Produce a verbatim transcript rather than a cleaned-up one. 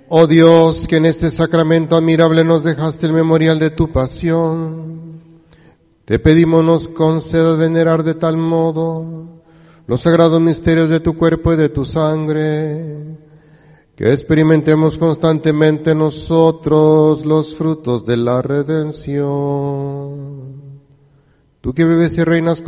Oh Dios, que en este sacramento admirable nos dejaste el memorial de tu pasión, te pedimos nos conceda venerar de tal modo los sagrados misterios de tu cuerpo y de tu sangre, que experimentemos constantemente nosotros los frutos de la redención. Tú que vives y reinas con